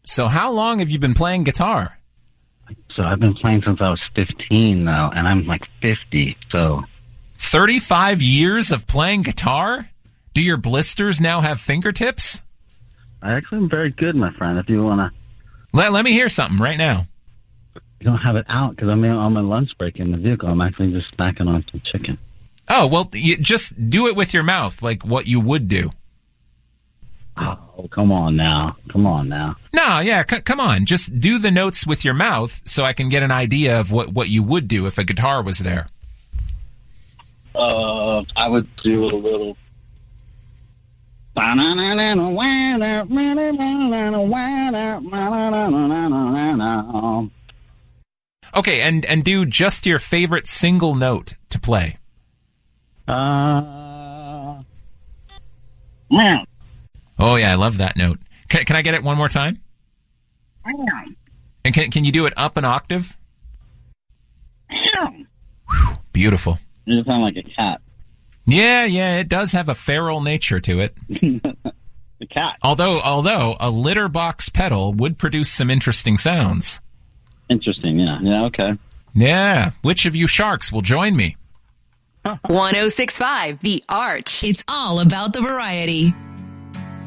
So how long have you been playing guitar? So I've been playing since I was 15 now, and I'm like 50, so... 35 years of playing guitar? Do your blisters now have fingertips? I actually am very good, my friend, if you want to... Let me hear something right now. You don't have it out, because I'm on my lunch break in the vehicle. I'm actually just snacking on some chicken. Oh, well, you just do it with your mouth, like what you would do. Oh, come on now. No, yeah, come on. Just do the notes with your mouth so I can get an idea of what you would do if a guitar was there. I would do a little... Okay, and do just your favorite single note to play. Meow. Oh, yeah, I love that note. Can I get it one more time? And can you do it up an octave? Whew, beautiful. You sound like a cat. Yeah, it does have a feral nature to it. The cat. Although a litter box pedal would produce some interesting sounds. Interesting, yeah. Yeah, okay. Yeah. Which of you sharks will join me? 1065 The Arch. It's all about the variety.